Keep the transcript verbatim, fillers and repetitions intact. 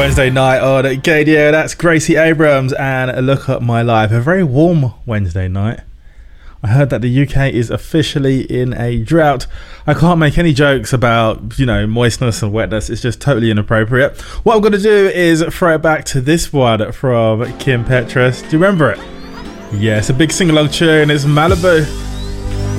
Wednesday night on Gadio. That's Gracie Abrams and Look at My Life. A very warm Wednesday night. I heard that the U K is officially in a drought. I can't make any jokes about, you know, moistness and wetness. It's just totally inappropriate. What I'm going to do is throw it back to this one from Kim Petras. Do you remember it? Yeah, it's a big sing-along tune. It's Malibu.